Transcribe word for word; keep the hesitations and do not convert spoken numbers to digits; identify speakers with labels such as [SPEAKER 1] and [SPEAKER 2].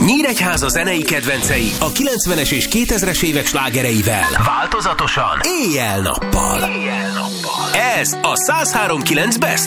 [SPEAKER 1] Nyíregyháza zenei kedvencei a kilencvenes és kétezres évek slágereivel. Változatosan, éjjel-nappal. Éjjel-nappal. Ez a száz három pont kilenc Best